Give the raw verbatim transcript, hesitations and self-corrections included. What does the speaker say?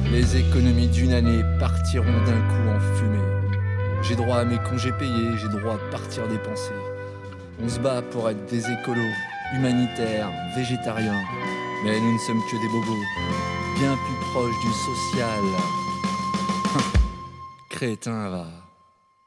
Les économies d'une année partiront d'un coup en fumée. J'ai droit à mes congés payés, j'ai droit de partir dépenser. On se bat pour être des écolos, humanitaires, végétariens. Mais nous ne sommes que des bobos, bien plus proches du social. Crétin, va.